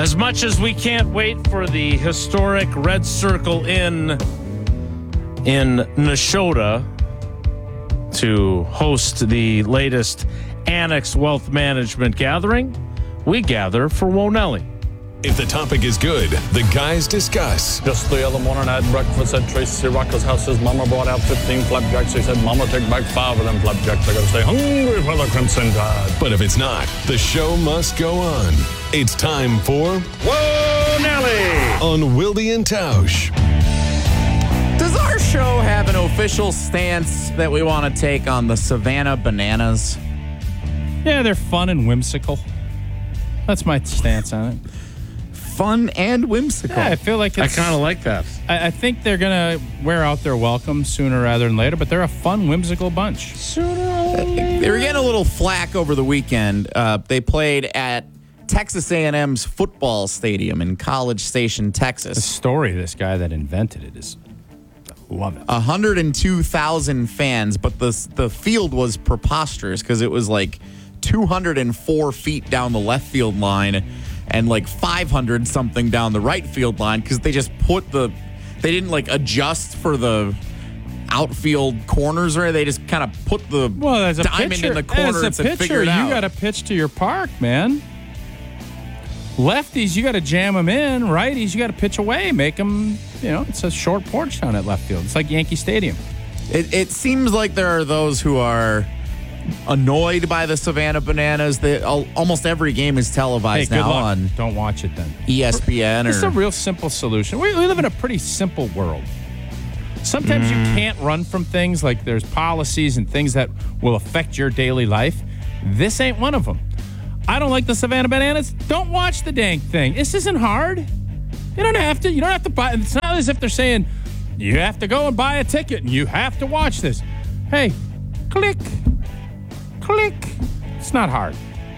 As much as we can't wait for the historic Red Circle Inn in Nashotah to host the latest Annex Wealth Management gathering, we gather for Wonelli. If the topic is good, the guys discuss. Just the other morning I had breakfast at Tracy Rocker's house. His mama brought out 15 flapjacks. He said, Mama, take back 5 of them flapjacks. I gotta stay hungry for the Crimson Tide. But if it's not, the show must go on. It's time for Wonelli on Wilde and Tausch. Does our show have an official stance that we want to take on the Savannah Bananas? Yeah, they're fun and whimsical. That's my stance on it. Fun and whimsical. Yeah, I feel like I kind of like that. I think they're going to wear out their welcome sooner rather than later, but they're a fun, whimsical bunch. They were getting a little flack over the weekend. They played at Texas A&M's football stadium in College Station, The Texas. story of this guy that invented it is, I love it. 102,000 fans, but the field was preposterous because it was like 204 feet down the left field line and like 500 something down the right field line because they just they didn't like adjust for the outfield corners or they just kind of put the As a diamond pitcher, in the corner as a and figure it out. You got to pitch to your park, man. Lefties, you got to jam them in. Righties, you got to pitch away. Make them, it's a short porch down at left field. It's like Yankee Stadium. It seems like there are those who are annoyed by the Savannah Bananas. Almost every game is televised Hey, good now luck. on Don't watch it then. ESPN. It's a real simple solution. We live in a pretty simple world. Sometimes you can't run from things like there's policies and things that will affect your daily life. This ain't one of them. I don't like the Savannah Bananas. Don't watch the dang thing. This isn't hard. You don't have to buy. It's not as if they're saying you have to go and buy a ticket and you have to watch this. Hey, click. It's not hard.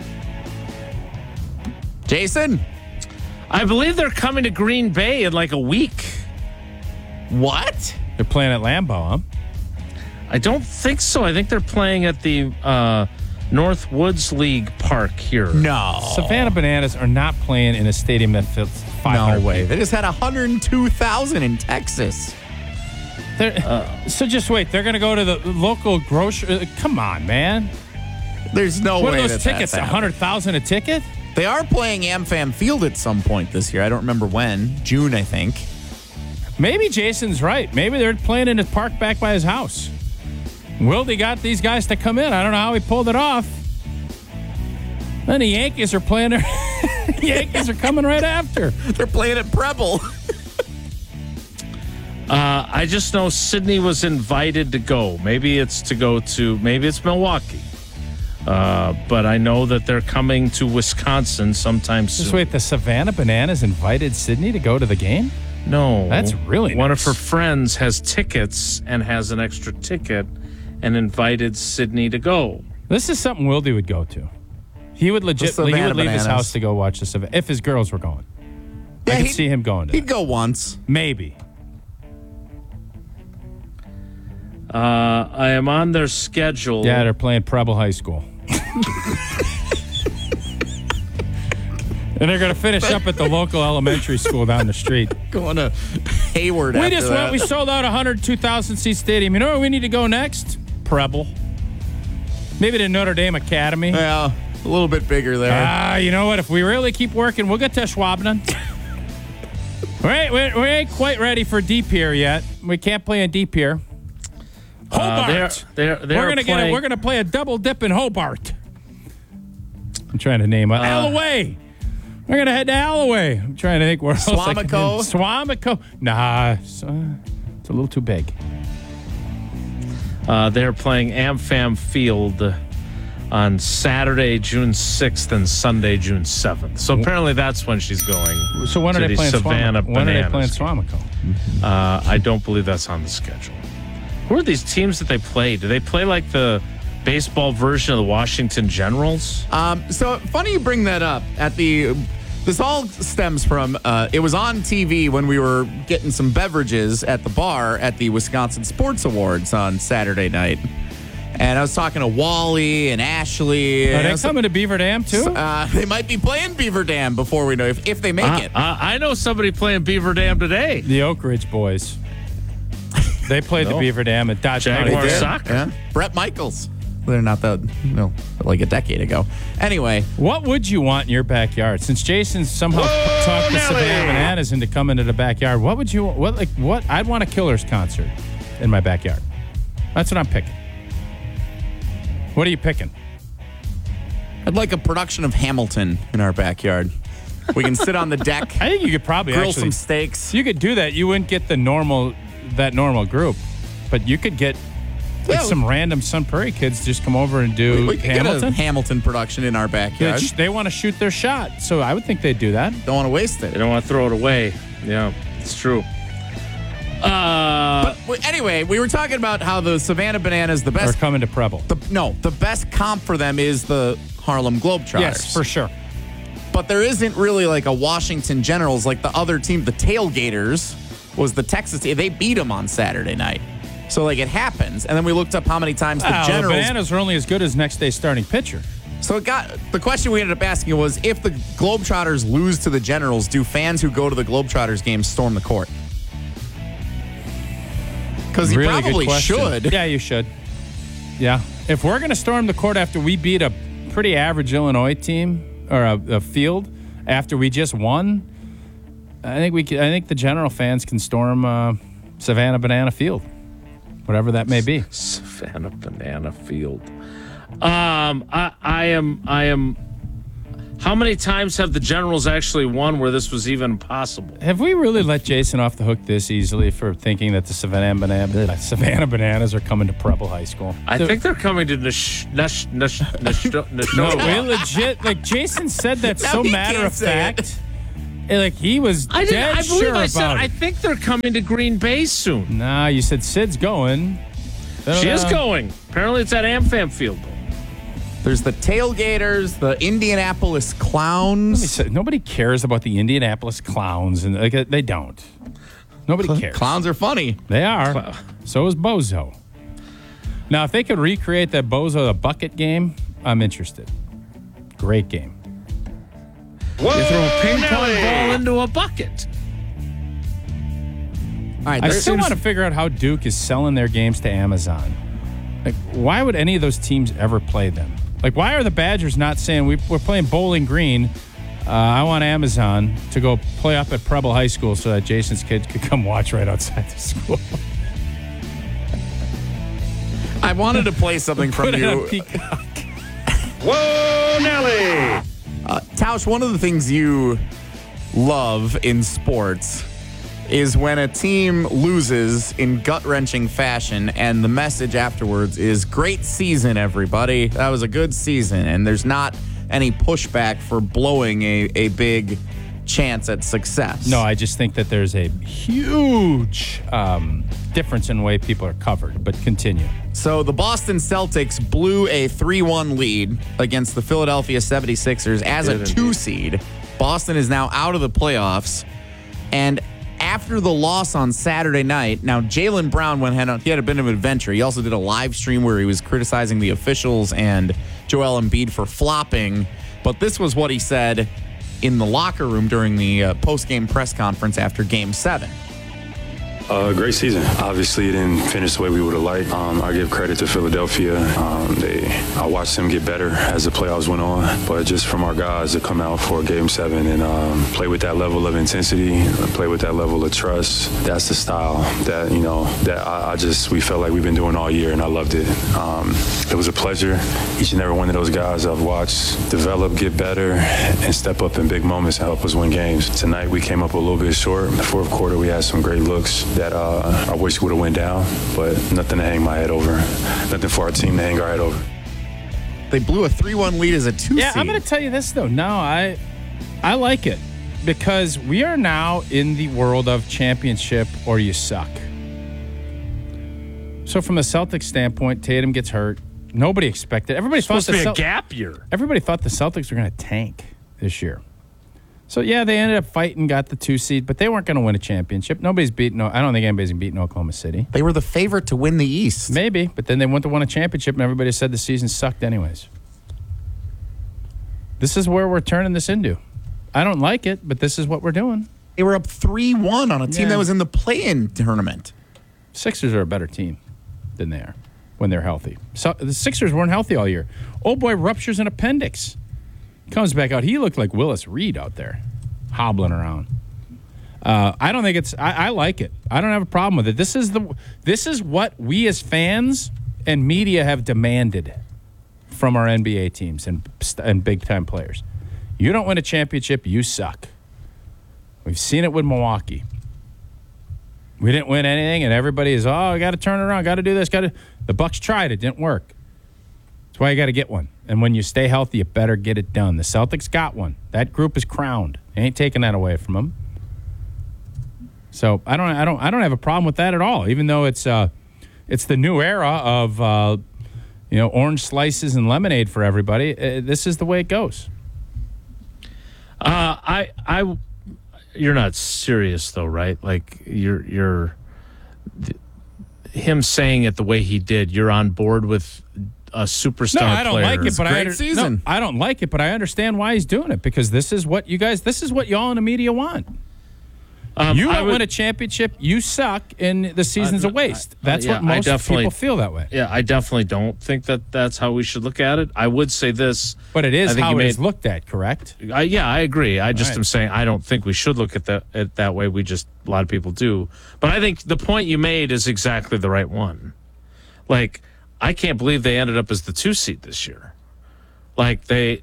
Jason, I believe they're coming to Green Bay in like a week. what? They're playing at Lambeau, huh? I don't think so. I think they're playing at the North Woods League Park here. No. Savannah Bananas are not playing in a stadium that fits 500 No way. people. They just had 102,000 in Texas. So just wait. They're going to go to the local grocery. Come on, man. There's no What way are those that tickets? that's happening. 100,000 a ticket? They are playing AmFam Field at some point this year. I don't remember when. June, I think. Maybe Jason's right. Maybe they're playing in a park back by his house. Wilde got these guys to come in. I don't know how he pulled it off. Then the Yankees are playing. The Yankees are coming right after. They're playing at Preble. I just know Sydney was invited to go. Maybe it's Milwaukee. But I know that they're coming to Wisconsin sometime soon. Just wait. The Savannah Bananas invited Sydney to go to the game? No. That's really One nice. of her friends has tickets and has an extra ticket and invited Sydney to go. This is something Wilde would go to. He would leave his Bananas. house to go watch the Savannah if his girls were going. Yeah, I could he'd- see him going to He'd that. go once. Maybe. I am on their schedule. Yeah, they're playing Preble High School. And they're going to finish up at the local elementary school down the street. Going to Hayward We after just that. went. We sold out a 102,000 seat stadium. You know where we need to go next? Preble. Maybe to Notre Dame Academy. Yeah, a little bit bigger there. You know what? If we really keep working, we'll get to Schwabden. we ain't quite ready for Deep Pier yet. We can't play in Deep Pier. Hobart. They're We're gonna play a double dip in Hobart. I'm trying to name Alloway. We're gonna head to Alloway. I'm trying to think where else. Swamico? Swamico. Nah, it's a little too big. They're playing AmFam Field on Saturday, June 6th and Sunday, June 7th. So apparently that's when she's going. So when to are they the playing Savannah Swamico? When are they playing Bananas. Swamico? I don't believe that's on the schedule. Who are these teams that they play? Do they play like the baseball version of the Washington Generals? So funny you bring that up. This all stems from it was on TV when we were getting some beverages at the bar at the Wisconsin Sports Awards on Saturday night. And I was talking to Wally and Ashley. Are they coming to Beaver Dam, too? They might be playing Beaver Dam before we know if they make it. I know somebody playing Beaver Dam today. The Oak Ridge boys. They played the Beaver Dam at Dodge County. Jaguar soccer. Yeah. Brett Michaels. They're not that, like a decade ago. Anyway. What would you want in your backyard? Since Jason somehow talked the Savannah Bananas into coming to the backyard, what would you, what? I'd want a Killers concert in my backyard. That's what I'm picking. What are you picking? I'd like a production of Hamilton in our backyard. We can sit on the deck. I think you could probably grill actually, some steaks. You could do that. You wouldn't get that normal group, but you could get some random Sun Prairie kids just come over and do we could Hamilton. get a Hamilton production in our backyard. They want to shoot their shot, so I would think they'd do that. Don't want to waste it. They don't want to throw it away. Yeah, it's true. Anyway, we were talking about how the Savannah Bananas, the Or best. coming to Preble. The best comp for them is the Harlem Globetrotters. Yes, for sure. But there isn't really like a Washington Generals like the other team. The Tailgaters was the Texas team. They beat them on Saturday night. So, like, it happens. And then we looked up how many times the The Generals. Bananas are only as good as next day's starting pitcher. So the question we ended up asking was, if the Globetrotters lose to the Generals, do fans who go to the Globetrotters games storm the court? Because you Really good probably question. should. Yeah, you should. Yeah. If we're going to storm the court after we beat a pretty average Illinois team or a field after we just won, I think the General fans can storm Savannah Banana Field, whatever that may be. Savannah Banana Field. I am. How many times have the Generals actually won where this was even possible? Have we really let Jason off the hook this easily for thinking that the Savannah Bananas are coming to Preble High School? I think they're coming to Nashotah. No, we legit, like Jason said that Now so he matter can't of say fact. Like he was I dead believe sure I said about I it. think they're coming to Green Bay soon. Nah, you said Sid's going. She is going. Apparently it's at AmFam Field, though. There's the Tailgaters, the Indianapolis Clowns. Nobody cares about the Indianapolis Clowns, and like they don't. Nobody cares. Clowns are funny. They are. So is Bozo. Now, if they could recreate that Bozo the bucket game, I'm interested. Great game. You throw a ping pong ball into a bucket. All right, I still want to figure out how Duke is selling their games to Amazon. Like, why would any of those teams ever play them? Like, why are the Badgers not saying we're playing Bowling Green? I want Amazon to go play up at Preble High School so that Jason's kids could come watch right outside the school. I wanted to play something from Put it on you. Peacock. Whoa, Nelly! Tausch, one of the things you love in sports is when a team loses in gut-wrenching fashion and the message afterwards is, great season, everybody. That was a good season. And there's not any pushback for blowing a big chance at success. No, I just think that there's a huge difference in the way people are covered. But continue. So the Boston Celtics blew a 3-1 lead against the Philadelphia 76ers as a 2 seed. Boston is now out of the playoffs. And after the loss on Saturday night, now Jaylen Brown he had a bit of an adventure. He also did a live stream where he was criticizing the officials and Joel Embiid for flopping. But this was what he said in the locker room during the post-game press conference after Game 7. Great season. Obviously, it didn't finish the way we would have liked. I give credit to Philadelphia. I watched them get better as the playoffs went on. But just from our guys to come out for Game 7 and play with that level of intensity, play with that level of trust, that's the style that, we felt like we've been doing all year, and I loved it. It was a pleasure. Each and every one of those guys I've watched develop, get better, and step up in big moments and help us win games. Tonight, we came up a little bit short. In the fourth quarter, we had some great looks that I wish would have went down, but nothing to hang my head over. Nothing for our team to hang our head over. They blew a 3-1 lead as a 2 seed. Yeah, I'm going to tell you this, though. No, I like it because we are now in the world of championship or you suck. So from a Celtics standpoint, Tatum gets hurt. Nobody expected. Everybody thought Supposed to be a gap year. Everybody thought the Celtics were going to tank this year. So, yeah, they ended up fighting, got the 2 seed, but they weren't going to win a championship. I don't think anybody's beaten Oklahoma City. They were the favorite to win the East. Maybe, but then they went to win a championship, and everybody said the season sucked anyways. This is where we're turning this into. I don't like it, but this is what we're doing. They were up 3-1 on a team that was in the play-in tournament. Sixers are a better team than they are when they're healthy. So the Sixers weren't healthy all year. Old boy ruptures an appendix. Comes back out. He looked like Willis Reed out there, hobbling around. I don't think it's. I like it. I don't have a problem with it. This is what we as fans and media have demanded from our NBA teams and big time players. You don't win a championship, you suck. We've seen it with Milwaukee. We didn't win anything, and everybody is, I got to turn it around, got to do this, The Bucks tried, it didn't work. That's why you got to get one. And when you stay healthy, you better get it done. The Celtics got one. That group is crowned. They ain't taking that away from them. So I don't have a problem with that at all. Even though it's the new era of orange slices and lemonade for everybody. This is the way it goes. You're not serious though, right? Like him saying it the way he did. You're on board with a superstar player. No, I don't like it, but I don't like it, but I understand why he's doing it because this is what y'all in the media want. You don't win a championship, you suck, and the season's a waste. That's what most people feel that way. Yeah, I definitely don't think that's how we should look at it. I would say this. But it is how it is looked at, correct? I agree. I just am saying I don't think we should look at it that way. A lot of people do. But I think the point you made is exactly the right one. Like, I can't believe they ended up as the 2 seed this year. I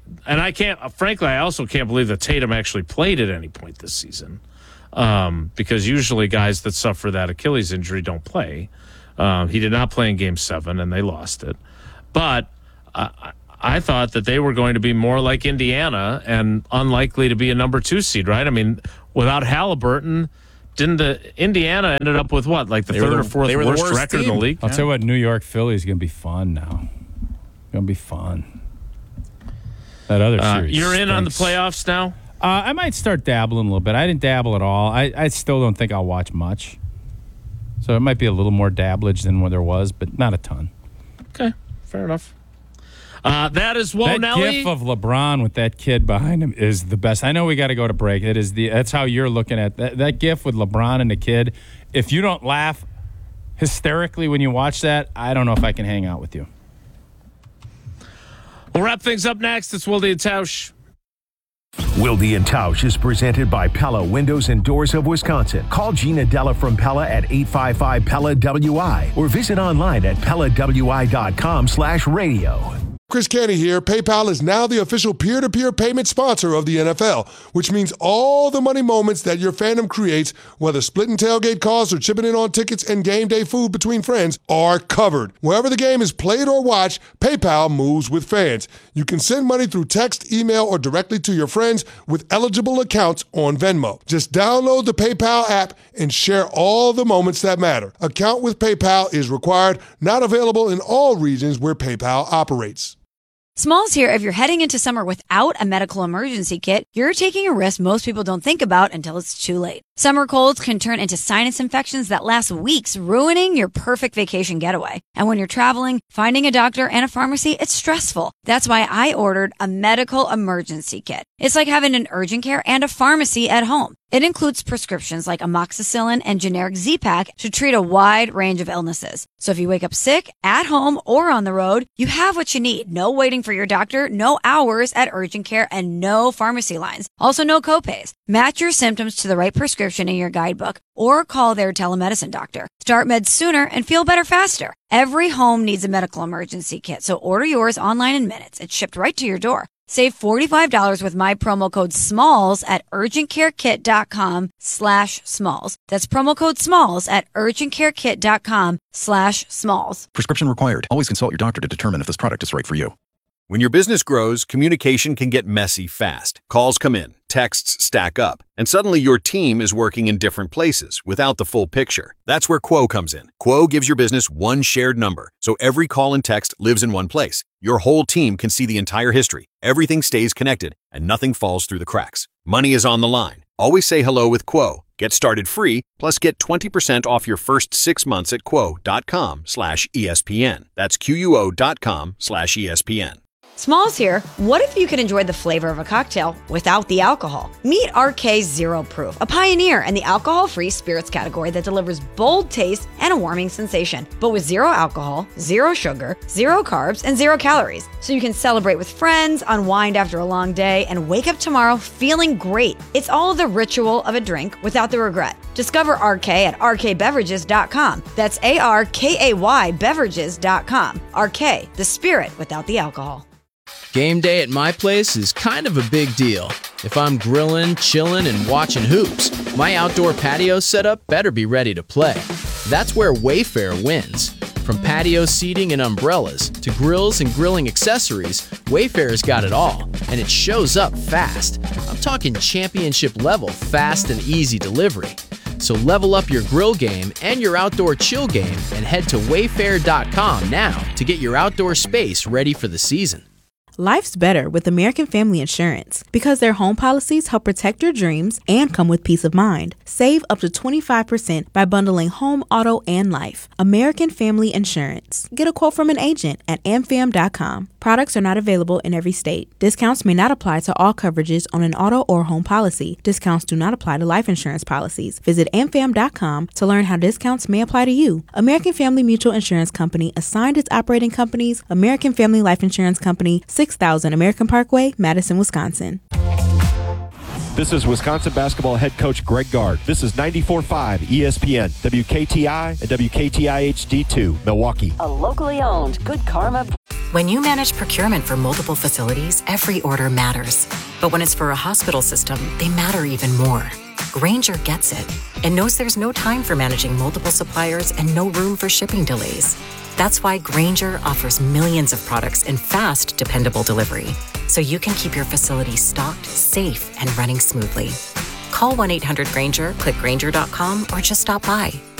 also can't believe that Tatum actually played at any point this season. Because usually guys that suffer that Achilles injury don't play. He did not play in Game 7, and they lost it. But I thought that they were going to be more like Indiana and unlikely to be a number 2 seed, right? I mean, without Halliburton, Indiana ended up with what, like the third or fourth worst record in the league? I'll tell you what, New York, Philly is going to be fun now. Going to be fun. That other series You're in stinks. on the playoffs now? I might start dabbling a little bit. I didn't dabble at all. I still don't think I'll watch much. So it might be a little more dabblage than what there was, but not a ton. Okay, fair enough. That is Wonelli. That gif of LeBron with that kid behind him is the best. I know we got to go to break. That's how you're looking at that gif with LeBron and the kid. If you don't laugh hysterically when you watch that, I don't know if I can hang out with you. We'll wrap things up next. It's Wilde and Tausch. Wilde and Tausch is presented by Pella Windows and Doors of Wisconsin. Call Gina Della from Pella at 855-PELLA-WI or visit online at PellaWI.com/radio. Chris Canty here. PayPal is now the official peer-to-peer payment sponsor of the NFL, which means all the money moments that your fandom creates, whether splitting tailgate costs or chipping in on tickets and game day food between friends, are covered. Wherever the game is played or watched, PayPal moves with fans. You can send money through text, email, or directly to your friends with eligible accounts on Venmo. Just download the PayPal app and share all the moments that matter. Account with PayPal is required, not available in all regions where PayPal operates. Smalls here. If you're heading into summer without a medical emergency kit, you're taking a risk most people don't think about until it's too late. Summer colds can turn into sinus infections that last weeks, ruining your perfect vacation getaway. And when you're traveling, finding a doctor and a pharmacy, it's stressful. That's why I ordered a medical emergency kit. It's like having an urgent care and a pharmacy at home. It includes prescriptions like amoxicillin and generic Z-Pak to treat a wide range of illnesses. So if you wake up sick, at home, or on the road, you have what you need. No waiting for your doctor, no hours at urgent care, and no pharmacy lines. Also no copays. Match your symptoms to the right prescription in your guidebook or call their telemedicine doctor. Start meds sooner and feel better faster. Every home needs a medical emergency kit, so order yours online in minutes. It's shipped right to your door. Save $45 with my promo code SMALLS at urgentcarekit.com/smalls. That's promo code SMALLS at urgentcarekit.com/smalls. Prescription required. Always consult your doctor to determine if this product is right for you. When your business grows, communication can get messy fast. Calls come in, texts stack up, and and suddenly your team is working in different places without the full picture. That's where Quo comes in. Quo gives your business one shared number, so every call and text lives in one place. Your whole team can see the entire history. Everything stays connected, and nothing falls through the cracks. Money is on the line. Always say hello with Quo. Get started free, plus get 20% off your first 6 months at quo.com/ESPN. That's QUO.com/ESPN. Smalls here. What if you could enjoy the flavor of a cocktail without the alcohol? Meet RK Zero Proof, a pioneer in the alcohol-free spirits category that delivers bold taste and a warming sensation, but with zero alcohol, zero sugar, zero carbs, and 0 calories. So you can celebrate with friends, unwind after a long day, and wake up tomorrow feeling great. It's all the ritual of a drink without the regret. Discover RK at rkbeverages.com. That's ARKAY beverages.com. RK, the spirit without the alcohol. Game day at my place is kind of a big deal. If I'm grilling, chilling, and watching hoops, my outdoor patio setup better be ready to play. That's where Wayfair wins. From patio seating and umbrellas to grills and grilling accessories, Wayfair's got it all, and it shows up fast. I'm talking championship level fast and easy delivery. So level up your grill game and your outdoor chill game and head to wayfair.com now to get your outdoor space ready for the season. Life's better with American Family Insurance because their home policies help protect your dreams and come with peace of mind. Save up to 25% by bundling home, auto, and life. American Family Insurance. Get a quote from an agent at amfam.com. Products are not available in every state. Discounts may not apply to all coverages on an auto or home policy. Discounts do not apply to life insurance policies. Visit amfam.com to learn how discounts may apply to you. American Family Mutual Insurance Company assigned its operating companies, American Family Life Insurance Company, 6000 American Parkway, Madison, Wisconsin. This is Wisconsin basketball head coach Greg Gard. This is 94.5 ESPN, WKTI, and WKTI HD2, Milwaukee. A locally owned Good Karma. When you manage procurement for multiple facilities, every order matters. But when it's for a hospital system, they matter even more. Grainger gets it and knows there's no time for managing multiple suppliers and no room for shipping delays. That's why Grainger offers millions of products in fast, dependable delivery, so you can keep your facility stocked, safe, and running smoothly. Call 1-800-GRAINGER, click Grainger.com, or just stop by.